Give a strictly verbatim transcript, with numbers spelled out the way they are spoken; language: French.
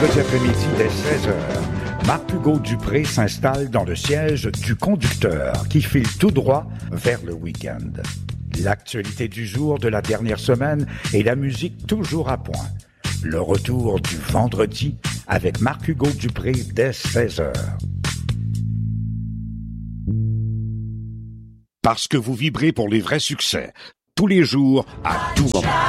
mercredi après-midi dès seize heures. Marc-Hugo Dupré s'installe dans le siège du conducteur qui file tout droit vers le week-end. L'actualité du jour de la dernière semaine et la musique toujours à point. Le retour du vendredi avec Marc-Hugo Dupré dès seize heures. Parce que vous vibrez pour les vrais succès, tous les jours, à tout moment.